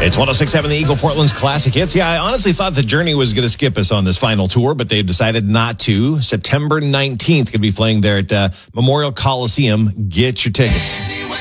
It's 106.7 The Eagle, Portland's classic hits. Yeah, I honestly thought the Journey was going to skip us on this final tour, but they've decided not to. September 19th, going to be playing there at Memorial Coliseum. Get your tickets.